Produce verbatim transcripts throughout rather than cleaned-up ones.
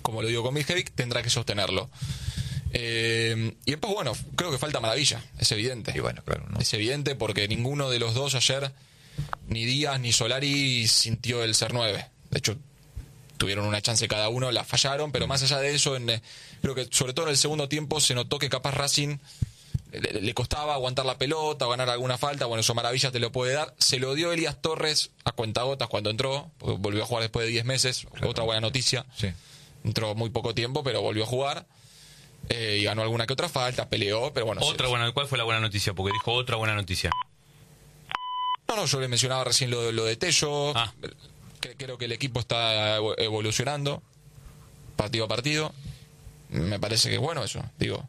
como lo digo con Miljevic, tendrá que sostenerlo. Eh, y después, bueno, creo que falta Maravilla, es evidente. Y bueno, claro, ¿no? Es evidente porque ninguno de los dos ayer, ni Díaz ni Solari, sintió el ser nueve. De hecho, tuvieron una chance cada uno, la fallaron, pero más allá de eso, en, eh, creo que sobre todo en el segundo tiempo se notó que capaz Racing le, le costaba aguantar la pelota o ganar alguna falta. Bueno, eso Maravilla te lo puede dar. Se lo dio Elías Torres a cuentagotas cuando entró, porque volvió a jugar después de diez meses, claro. Otra buena noticia. Sí. Entró muy poco tiempo, pero volvió a jugar. Eh, y ganó alguna que otra falta, peleó, pero bueno. Otra se, buena, ¿cuál fue la buena noticia? Porque dijo otra buena noticia. No, no, yo le mencionaba recién lo, lo de Tello. Ah. Creo que el equipo está evolucionando partido a partido. Me parece que es bueno eso, digo.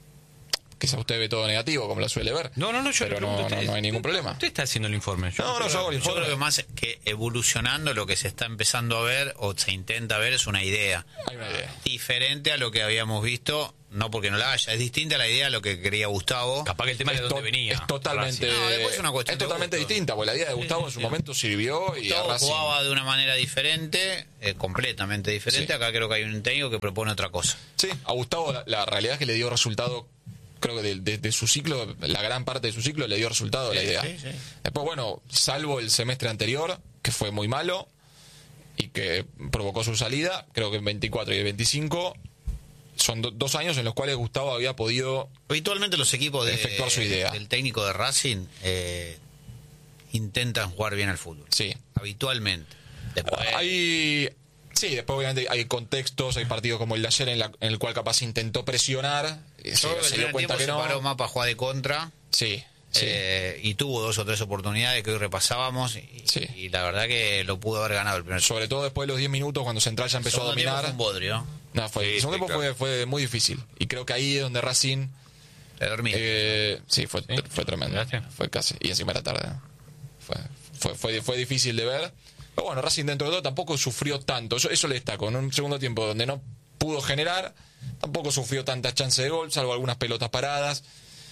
Quizá usted ve todo negativo, como lo suele ver. No, no, no, yo pero le no, pregunto, no, usted, no hay ningún problema. Usted está haciendo el informe. Yo no, no, yo hago el Yo informe. creo que más que evolucionando, lo que se está empezando a ver o se intenta ver es una idea. Hay una idea. Diferente a lo que habíamos visto, no porque no la haya, es distinta a la idea a lo que quería Gustavo. Capaz que el tema es de dónde to- venía. Es totalmente, No, después es una cuestión es de totalmente gusto. distinta, porque la idea de Gustavo en su momento sirvió y a Gustavo Racing- jugaba de una manera diferente, eh, completamente diferente. Sí. Acá creo que hay un técnico que propone otra cosa. Sí, a Gustavo la, la realidad es que le dio resultado, creo que de, de- de su ciclo, la gran parte de su ciclo le dio resultado Sí, la idea. sí, sí. Después, bueno, salvo el semestre anterior, que fue muy malo y que provocó su salida, creo que en veinticuatro y el veinticinco son do- dos años en los cuales Gustavo había podido Habitualmente los equipos de, efectuar su idea. del técnico de Racing eh, intentan jugar bien al fútbol. Sí. Habitualmente. Después, Hay, sí, después obviamente hay contextos, hay partidos como el de ayer en, la- en el cual capaz intentó presionar, y se, yo el se dio primer cuenta tiempo que se paró no. más para jugar de contra. Sí, sí. eh, y tuvo dos o tres oportunidades que hoy repasábamos y, Sí. y la verdad que lo pudo haber ganado el primer tiempo. Sobre todo después de los diez minutos cuando Central ya empezó a Segundo tiempo dominar. fue un bodrio. No, fue, Sí, el segundo sí, tiempo claro. fue, fue muy difícil. Y creo que ahí es donde Racing. Le dormí. Eh, sí, fue, Sí. fue tremendo. Gracias. Fue casi. Y encima era tarde. Fue, fue, fue, fue difícil de ver. Pero bueno, Racing dentro de todo tampoco sufrió tanto. Eso, eso le destaco. En un segundo tiempo donde no pudo generar, tampoco sufrió tantas chances de gol, salvo algunas pelotas paradas.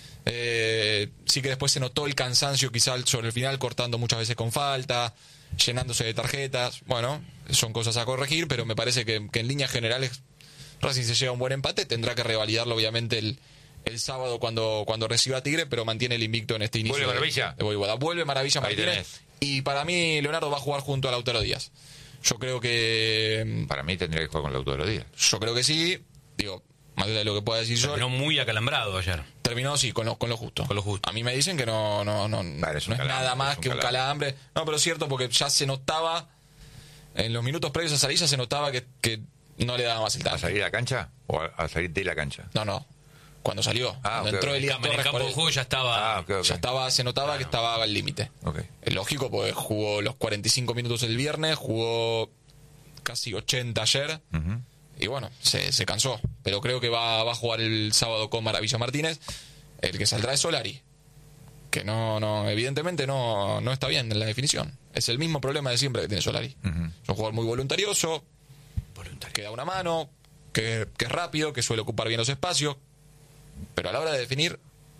Eh, sí que después se notó el cansancio quizá sobre el final, cortando muchas veces con falta, llenándose de tarjetas. Bueno, son cosas a corregir, pero me parece que, que en líneas generales Racing se lleva un buen empate. Tendrá que revalidarlo obviamente el, el sábado cuando, cuando reciba a Tigre, pero mantiene el invicto en este inicio. ¿Vuelve de- Maravilla? de Voivoda. Vuelve Maravilla Ahí Martínez. tenés. Y para mí Leonardo va a jugar junto a Lautaro Díaz. Yo creo que Para mí tendría que jugar con Lautaro Díaz. yo creo que sí. Digo, más allá de lo que pueda decir yo, Terminó muy acalambrado ayer. terminó sí, con lo, con lo justo. Con lo justo. A mí me dicen que no, no, no, Vale, es un no es calambre, nada más es un que un calambre. No, pero es cierto porque ya se notaba, en los minutos previos a salir ya se notaba que, que no le daba más el ¿A tanto. salir a la cancha o a, a salir de la cancha? No, no. Cuando salió, Ah, cuando ok. entró En Elías el Torres campo por de él, juego ya estaba. Ah, ok, ok. ya estaba, se notaba que estaba al límite. Ok. Es lógico porque jugó los cuarenta y cinco minutos el viernes, jugó casi ochenta ayer. Ujú. Y bueno, se, se cansó. Pero creo que va, va a jugar el sábado con Maravilla Martínez. El que saldrá es Solari. Que no, no, evidentemente no, no está bien en la definición. Es el mismo problema de siempre que tiene Solari. Ujú. Es un jugador muy voluntarioso, que da una mano, que, que es rápido, que suele ocupar bien los espacios. Pero a la hora de definir,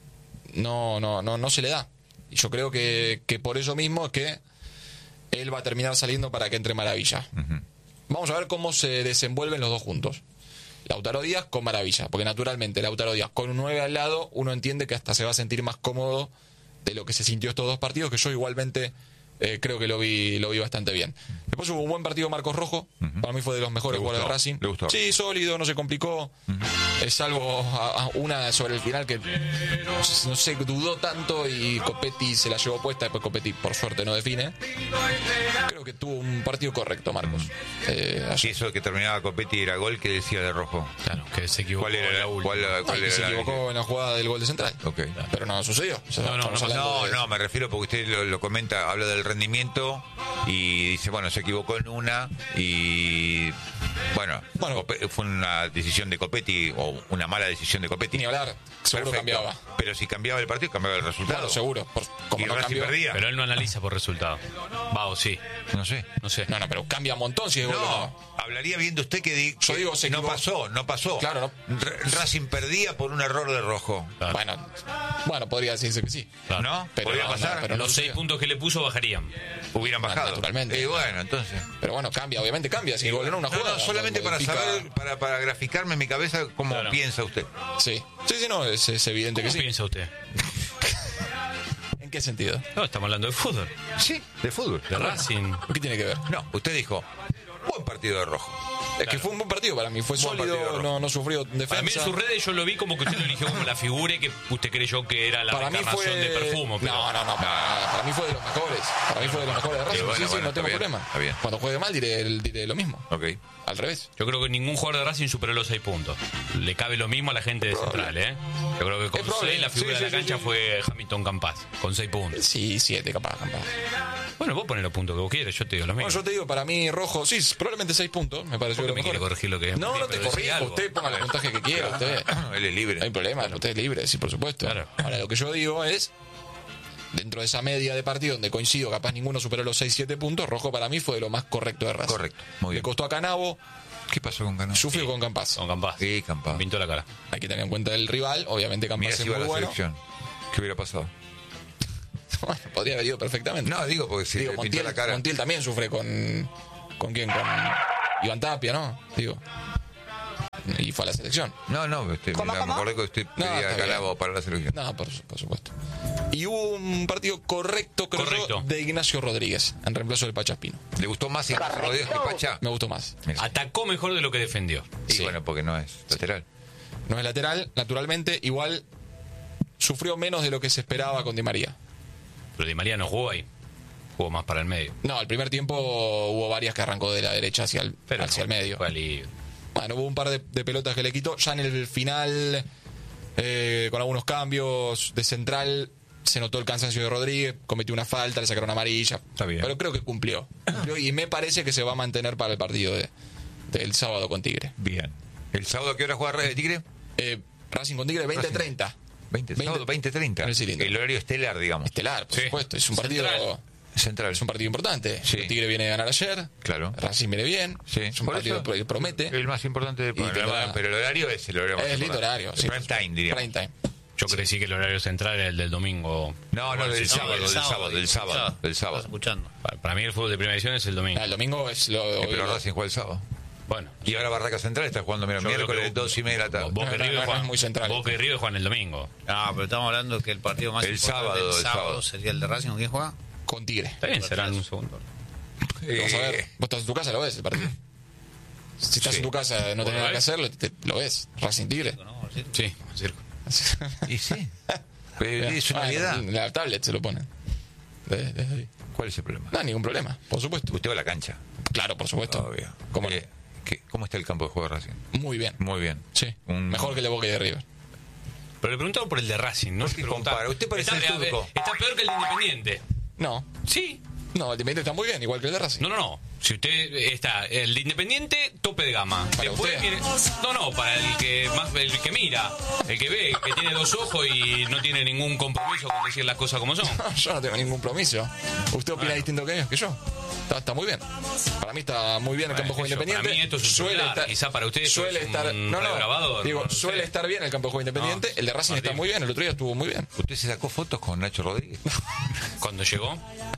no, no, no, no se le da. Y yo creo que, que por eso mismo es que él va a terminar saliendo para que entre Maravilla. Ujú. Vamos a ver cómo se desenvuelven los dos juntos. Lautaro Díaz con Maravilla, porque naturalmente Lautaro Díaz con un nueve al lado, uno entiende que hasta se va a sentir más cómodo de lo que se sintió estos dos partidos, que yo igualmente eh, creo que lo vi lo vi bastante bien. Después hubo un buen partido Marcos Rojo, Ujú. para mí fue de los mejores ¿Le jugadores de gustó? Racing. ¿Le gustó? Sí, sólido, no se complicó, eh, salvo a- a una sobre el final que no sé, dudó tanto y Copetti se la llevó puesta, después Copetti por suerte no define. Creo que tuvo un partido correcto Marcos. Eh, Si ayer. eso que terminaba Copetti era gol, ¿qué decía de Rojo? Claro, que se equivocó. ¿Cuál era en la, la última. cuál, cuál Ah, y era se la- equivocó en la jugada del gol de Central. Ok. Pero no sucedió. O sea, No, no, estamos no, hablando No, de- no, me refiero porque usted lo, lo comenta, habla del rendimiento y dice, bueno, se equivocó en una y, bueno, Bueno. Cope- fue una decisión de Copetti o una mala decisión de Copetti. Ni hablar, seguro Perfecto. cambiaba. Pero si cambiaba el partido, cambiaba el resultado. Claro, seguro. Por- como Y no Racing cambió. perdía. Pero él no analiza por resultado. Va o sí. No sé. No sé. No, no, pero cambia un montón si es gol o No, no. Hablaría bien de usted que, di, Yo que digo, se no equivocó. pasó, no pasó. Claro, no. R- Racing perdía por un error de Rojo. Claro. Bueno, bueno, podría decirse que sí. Claro. ¿No? Pero ¿Podría no, pasar? no, pero no Los seis sucedió. puntos que le puso bajarían. Hubieran bajado. Naturalmente. Y bueno, entonces... Pero bueno, cambia, obviamente cambia. Si gol en una No, jugada. no, solamente para modifica- saber, para, para graficarme en mi cabeza cómo Claro. piensa usted. Sí, sí, sí, no, es, es evidente ¿Cómo que sí. piensa usted? ¿En qué sentido? No, estamos hablando de fútbol, Sí, de fútbol. de Racing. ¿Qué tiene que ver? No, usted dijo, buen partido de Rojo. Es que fue un buen partido para mí, fue Buen partido, sólido, Rojo. no, no sufrió defensa. Para mí en sus redes yo lo vi como que usted lo eligió como la figura y que usted creyó que era la Para mí fue reencarnación de Perfumo. Pero... No, no, no, para, para mí fue de los mejores. Para mí fue de los mejores de Racing. Sí, bueno, sí, sí, bueno, no está tengo bien, problema. está bien. Cuando juegue mal diré, el- diré lo mismo. Ok. Al revés. Yo creo que ningún jugador de Racing superó los seis puntos. Le cabe lo mismo a la gente de Central, ¿eh? Yo creo que con Es probable. seis la figura Sí, de sí, la sí, cancha sí. fue Hamilton Campas, con seis puntos. Sí, siete, capaz, capaz. Bueno, vos ponés los puntos que vos quieras, yo te digo los Bueno, mismos. yo te digo, para mí Rojo, sí, probablemente seis puntos, me pareció ¿Por lo qué me quiere mejor. corregir lo que es? No, no te Pero decí corrijo, algo. usted ponga el puntaje que quiera, usted. Él es libre. No hay problema, usted es libre, sí, por supuesto. Claro. Ahora, lo que yo digo es, dentro de esa media de partido donde coincido, capaz ninguno superó los seis siete puntos, Rojo para mí fue de lo más correcto de Racing. Correcto, muy bien. Le costó a Canavo, ¿Qué pasó con Cano? sufrió con Campas. Con Campas. Sí, Campas. Pintó la cara. Hay que tener en cuenta el rival, obviamente Mira Campas si es iba a muy la bueno. selección. ¿Qué hubiera pasado? Bueno, podría haber ido perfectamente. No, digo porque si Digo, le pintó Montiel, la cara. Montiel también sufre con... ¿Con quién? Con Iván Tapia, ¿no? Digo. Y fue a la selección. No, no, este, ¿Cómo, me cómo? acordé que usted No, pedía está a bien. Calabo para la selección. No, por, por supuesto. Y hubo un partido correcto, creo Correcto. yo, de Ignacio Rodríguez, en reemplazo del Pachaspino. ¿Le gustó más Ignacio Rodríguez que Pacha? Me gustó más. Mira. Atacó mejor de lo que defendió. Y Sí. bueno, porque no es lateral. No es lateral, naturalmente, igual sufrió menos de lo que se esperaba con Di María. Pero Di María no jugó ahí. Jugó más para el medio. No, el primer tiempo hubo varias que arrancó de la derecha hacia el, Pero hacia el medio. Fue alivio. Bueno, hubo un par de, de pelotas que le quitó. Ya en el final, eh, con algunos cambios de central, se notó el cansancio de Rodríguez, cometió una falta, le sacaron amarilla. Está bien. Pero creo que cumplió. Cumplió y me parece que se va a mantener para el partido de, del sábado con Tigre. Bien. ¿El sábado a qué hora juega Red de Tigre? Eh, Racing con Tigre, veinte treinta. veinte, sábado veinte treinta. En el cilindro. El horario estelar, digamos. Estelar, por Sí. supuesto. Es un partido. Central. Central. Es un partido importante. Sí. El Tigre viene a ganar ayer. Claro. Racing viene bien. Sí. Es un Por partido eso, que promete. El más importante del Y tendrá- Pero el horario es el horario más Es lindo importante. horario. El sí, prime por supuesto. time, diríamos. Prime time. Yo crecí que el horario central era el del domingo. No, no, del Sí, sábado, del sábado, del sábado, del Estás sábado. escuchando. Para, para mí el fútbol de primera división es el domingo. Ah, el domingo es lo. Eh, Pero lo- Racing juega el sábado. Bueno. Y ahora Barraca Central está jugando, mira, Yo creo miércoles que- dos y media de la tarde. Boca y No, no, River no, no juegan- es muy central. Boca y River juegan el domingo. No, pero estamos hablando que el partido más El importante sábado, del el sábado, sábado. sería el de Racing. ¿Con quién juega? Con Tigre. Está bien, serán un segundo. Vamos a ver. Eh, Vos estás en tu casa, lo ves el partido. Si estás Sí. en tu casa no ¿Vos tenés lo nada que ves? hacer, lo, te- lo ves. Racing Tigre. No, sí. Sí, circo. Y sí. Pero es una Ah, obviedad. en la tablet se lo ponen. De- desde ahí. ¿Cuál es el problema? No, ningún problema, por supuesto. Usted va a la cancha. Claro, por supuesto. Obvio. ¿Cómo no? Eh, ¿qué- ¿Cómo está el campo de juego de Racing? Muy bien. Muy bien. Sí. Un- Mejor que el de Boca y de River. Pero le preguntaba por el de Racing, ¿no? ¿Por qué Se preguntaba- compara? Usted parece está, el turco. eh, Está peor que el de Independiente. No. Sí. No, el Independiente está muy bien, igual que el de Racing. No, no, no. Si usted está el de Independiente, tope de gama. Para Después usted. viene- no, no, para el que más el que mira, el que ve, que tiene dos ojos y no tiene ningún compromiso con decir las cosas como son. Yo no tengo ningún compromiso. ¿Usted opina Bueno. distinto que yo? que yo? Está, está muy bien. Para mí está muy bien el campo de juego Bueno, qué sé yo, independiente. para mí esto es un suele celular, estar, quizá para usted esto suele es un estar, no, no, radiograbador, digo, no sé. suele estar bien el campo de juego independiente. No, el de Racing está Martín. muy bien. El otro día estuvo muy bien. ¿Usted se sacó fotos con Nacho Rodríguez? Cuando llegó,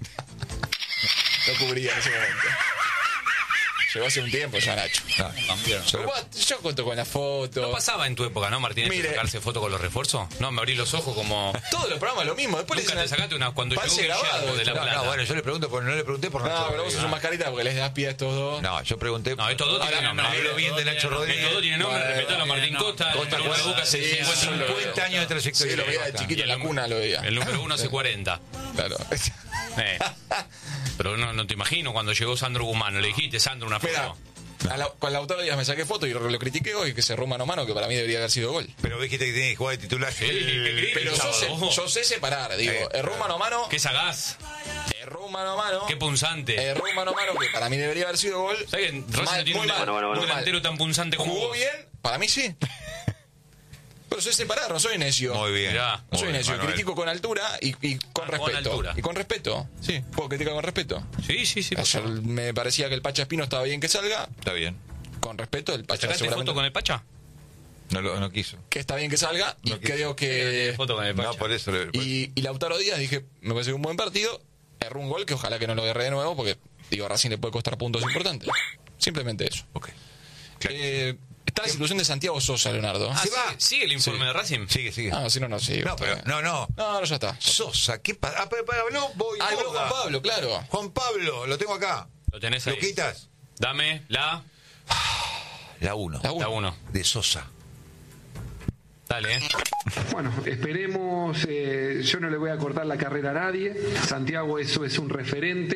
Lo cubría en ese momento. Llegó hace un tiempo ya, Nacho. No. Campeón. Solo- What? Yo cuento con la foto. no pasaba en tu época, ¿no, Martínez? Mire. Sacarse foto con los refuerzos. No, me abrí los ojos como. Todos los programas lo mismo. Después Nunca le te dicen- sacaste una cuando llegó Parece Guillermo grabado de la esto. No, Plata. no, bueno, yo le pregunto, porque no le pregunté por Nacho No, pero vos Rodríguez. sos un mascarita porque les das pie a estos dos. No, yo pregunté. No, estos dos Ahora, tienen nombre. hablo bien de Nacho Que Rodríguez. todo tiene nombre, Bueno, respetalo a Martín Costa, el Costa, número de Boca hace sí, cincuenta sí, lo cincuenta veo. años de trayectoria. Sí, lo veía de Costa. chiquito en la cuna, lo veía. El número uno hace cuarenta. Claro. Eh. Pero no, no te imagino cuando llegó Sandro Gumano. Le dijiste, Sandro, una Mira, foto. a la- con Lautaro Díaz me saqué foto y lo critiqué hoy, que se rumba mano a mano, que para mí debería haber sido gol. Pero ves que te tiene que jugar de titular. Sí, que Pero el yo sé, sábado. yo sé separar, digo, Eh, erró mano a mano, Qué sagaz, erró mano a mano, qué punzante. erró mano a mano, que para mí debería haber sido gol. ¿Sabes que Racing Mal, no tiene muy un, mal, un muy mal. delantero tan punzante como ¿Jugó vos? bien? Para mí sí. Pero soy separar, no soy necio. Muy bien. Mirá. No Muy soy bien, necio, Manuel. critico con altura y, y con Ah, con respeto. altura. Y con respeto, sí, puedo criticar con respeto. Sí, sí, sí. por Ayer favor. me parecía que el Pacha Espino estaba bien que salga, Está bien. con respeto, el Pacha ¿Sacaste seguramente foto con el Pacha? No, lo, no quiso. que está bien que salga, y No quiso. creo que... Foto con el Pacha. No, por eso. le- Y, y Lautaro Díaz, dije, me parece un buen partido, erró un gol que ojalá que no lo erre de nuevo, porque, digo, a Racing le puede costar puntos importantes. Simplemente eso. Ok. Claro. Eh, está la situación de Santiago Sosa, Leonardo. Ah, Se ¿sigue, va. ¿Sigue el informe Sí. de Racing? Sigue, sigue. Ah, si no, no, sí. no, está pero, bien. no, no. No, no, ya está. Sosa, ¿qué pasa? Ah, pero, pero habló, voy. Ah, habló Borda. Juan Pablo, claro. Juan Pablo, lo tengo acá. Lo tenés ahí. ¿Lo quitas? Dame la... La uno. La uno. La uno. De Sosa. Dale, ¿eh? Bueno, esperemos, eh, yo no le voy a cortar la carrera a nadie, Santiago eso es un referente.